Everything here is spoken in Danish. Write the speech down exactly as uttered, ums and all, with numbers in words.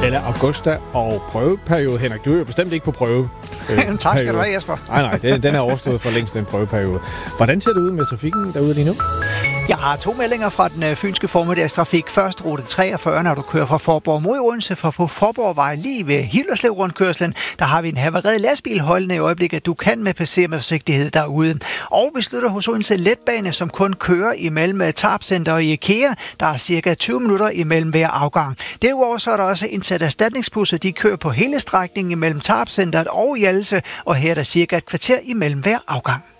Eller Augusta og prøveperiode. Henrik, du er jo bestemt ikke på prøve. Øh, tak skal du have, Jesper. Nej, nej, den, den er overstået for længst, den prøveperiode. Hvordan ser det ud med trafikken derude lige nu? Jeg har to meldinger fra den øh, fynske formiddagstrafik. Først rute treogfyrre, når du kører fra Forborg mod Odense, for på Forborgvej lige ved Hillerslev rundkørslen, der har vi en havareret lastbil holdende i øjeblikket. Du kan med passere med forsigtighed derude. Og vi slutter hos Odense Letbane, som kun kører imellem Tarpcenter og IKEA. Der er cirka tyve minutter imellem hver afgang. Derudover så er der også indsat erstatningsbusser. De kører på hele strækningen imellem Tarpcenteret og Hjallese, og her er der cirka et kvarter imellem hver afgang.